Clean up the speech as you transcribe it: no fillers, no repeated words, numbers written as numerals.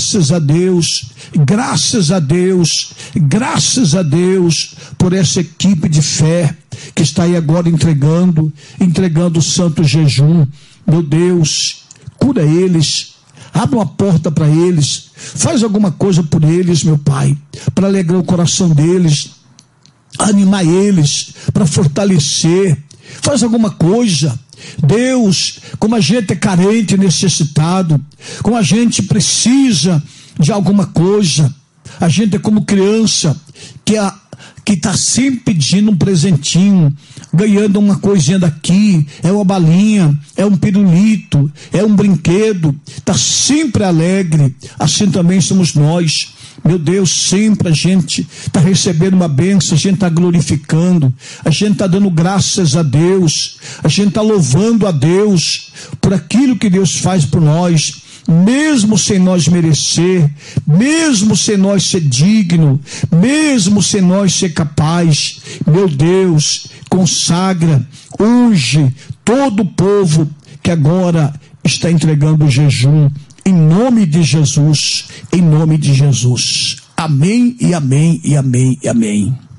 graças a Deus, graças a Deus, graças a Deus por essa equipe de fé que está aí agora entregando o santo jejum. Meu Deus, cura eles, abre uma porta para eles, faz alguma coisa por eles, meu Pai, para alegrar o coração deles, animar eles, para fortalecer, faz alguma coisa. Deus, como a gente é carente, necessitado, como a gente precisa de alguma coisa, a gente é como criança que está sempre pedindo um presentinho, ganhando uma coisinha daqui, é uma balinha, é um pirulito, é um brinquedo, está sempre alegre. Assim também somos nós. Meu Deus, sempre a gente está recebendo uma bênção, a gente está glorificando, a gente está dando graças a Deus, a gente está louvando a Deus por aquilo que Deus faz por nós, mesmo sem nós merecer, mesmo sem nós ser digno, mesmo sem nós ser capaz. Meu Deus, consagra, unge todo o povo que agora está entregando o jejum, em nome de Jesus, em nome de Jesus. Amém e amém e amém e amém.